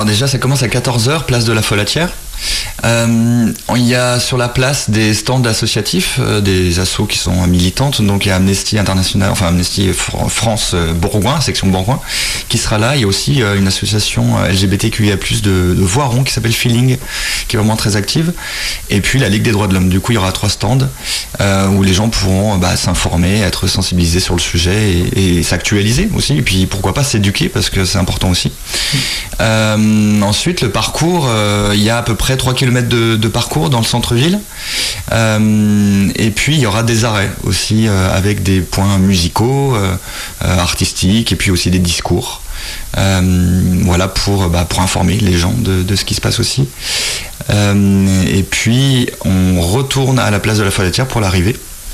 déjà, ça commence à 14h, place de la Folatière. Il y a sur la place des stands associatifs, des assos qui sont militantes. Donc il y a Amnesty International, enfin Amnesty France Bourgoin, section Bourgoin, qui sera là. Il y a aussi une association LGBTQIA+, de Voiron qui s'appelle Feeling, qui est vraiment très active. Et puis la Ligue des droits de l'homme. Du coup, il y aura 3 stands où les gens pourront s'informer, être sensibilisés sur le sujet et s'actualiser aussi. Et puis pourquoi pas s'éduquer, parce que c'est important aussi. Ensuite, le parcours, il y a à peu près 3 km de parcours dans le centre-ville. Et puis il y aura des arrêts aussi avec des points musicaux, artistiques, et puis aussi des discours. Voilà, pour informer les gens de ce qui se passe aussi. Et puis on retourne à la place de la Folatière pour l'arrivée.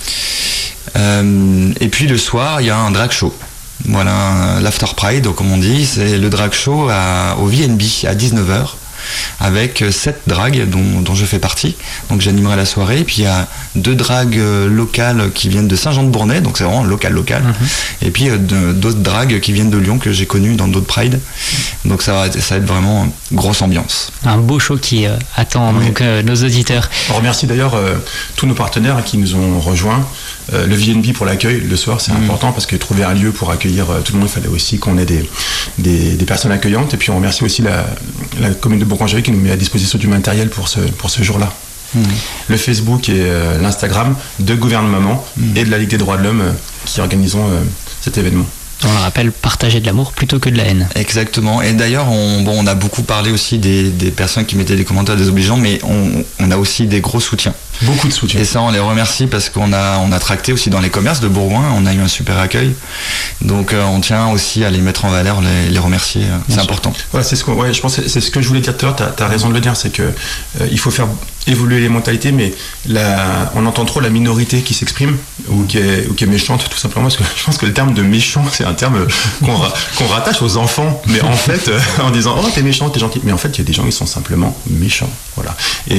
Et puis le soir, il y a un drag show. Voilà, l'After Pride, comme on dit, c'est le drag show au VNB à 19h. Avec 7 dragues dont je fais partie. Donc j'animerai la soirée. Et puis il y a 2 dragues locales qui viennent de Saint-Jean-de-Bournay, donc c'est vraiment local. Et puis d'autres dragues qui viennent de Lyon que j'ai connues dans d'autres prides. Donc ça va être vraiment grosse ambiance. Un beau show qui attend donc nos auditeurs. On remercie d'ailleurs tous nos partenaires qui nous ont rejoints. Le VNB pour l'accueil le soir, c'est important parce que trouver un lieu pour accueillir tout le monde, il fallait aussi qu'on ait des personnes accueillantes. Et puis on remercie aussi la commune de Bourgoin-Jallieu qui nous met à disposition du matériel pour ce jour-là. Le Facebook et l'Instagram de Gouvernement et de la Ligue des droits de l'homme qui organisons cet événement. On le rappelle, partager de l'amour plutôt que de la haine. Exactement. Et d'ailleurs, on a beaucoup parlé aussi des personnes qui mettaient des commentaires désobligeants, mais on a aussi des gros soutiens. Beaucoup de soutien. Et ça, on les remercie parce qu'on a tracté aussi dans les commerces de Bourgoin. On a eu un super accueil. Donc, on tient aussi à les mettre en valeur, les remercier. C'est important. Voilà, je pense que c'est ce que je voulais dire tout à l'heure. T'as raison de le dire, c'est que il faut faire évoluer les mentalités, mais on entend trop la minorité qui s'exprime ou qui est méchante, tout simplement. Parce que je pense que le terme de méchant, c'est un terme qu'on rattache aux enfants. Mais en fait, en disant oh t'es méchant, t'es gentil. Mais en fait, il y a des gens qui sont simplement méchants. Voilà.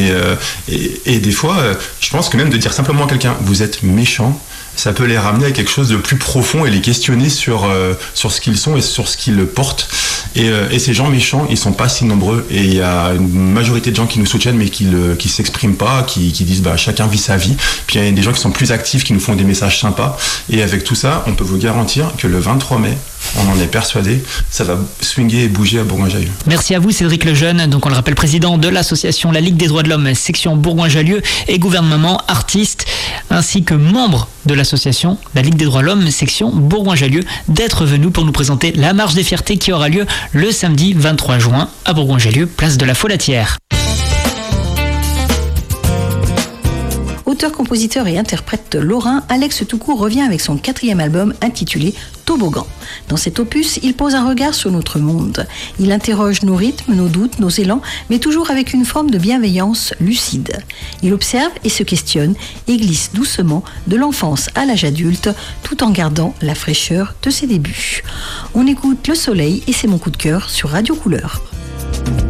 Et des fois, je pense que même de dire simplement à quelqu'un vous êtes méchant, ça peut les ramener à quelque chose de plus profond et les questionner sur ce qu'ils sont et sur ce qu'ils portent. Et ces gens méchants, ils sont pas si nombreux. Et il y a une majorité de gens qui nous soutiennent mais qui s'expriment pas, qui disent chacun vit sa vie. Puis il y a des gens qui sont plus actifs, qui nous font des messages sympas. Et avec tout ça, on peut vous garantir que le 23 mai, on en est persuadé, ça va swinguer et bouger à Bourgoin-Jallieu. Merci à vous Cédric Lejeune, donc on le rappelle président de l'association La Ligue des droits de l'homme, section Bourgoin-Jallieu et Gouvernement, artiste, ainsi que membre de l'association La Ligue des droits de l'homme, section Bourgoin-Jallieu, d'être venu pour nous présenter la marche des fiertés qui aura lieu le samedi 23 juin à Bourgoin-Jallieu, place de la Folatière. Auteur, compositeur et interprète lorrain, Alex Toucourt revient avec son 4e album intitulé Toboggan. Dans cet opus, il pose un regard sur notre monde. Il interroge nos rythmes, nos doutes, nos élans, mais toujours avec une forme de bienveillance lucide. Il observe et se questionne et glisse doucement de l'enfance à l'âge adulte, tout en gardant la fraîcheur de ses débuts. On écoute Le Soleil et c'est mon coup de cœur sur Radio Couleur.